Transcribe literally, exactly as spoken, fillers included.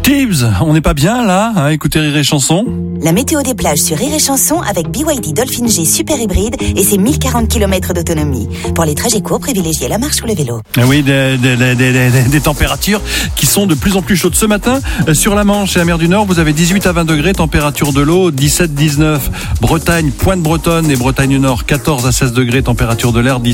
Tibbs, on n'est pas bien là, hein, écoutez Rire et Chanson. La météo des plages sur Rire et Chanson avec B Y D Dolphin G Super Hybride et ses mille quarante kilomètres d'autonomie. Pour les trajets courts, privilégiez la marche ou le vélo. Ah oui, des, des, des, des, des températures qui sont de plus en plus chaudes. Ce matin, sur la Manche et la mer du Nord, vous avez dix-huit à vingt degrés, température de l'eau dix-sept à dix-neuf. Bretagne, Pointe-Bretonne et Bretagne du Nord, quatorze à seize degrés, température de l'air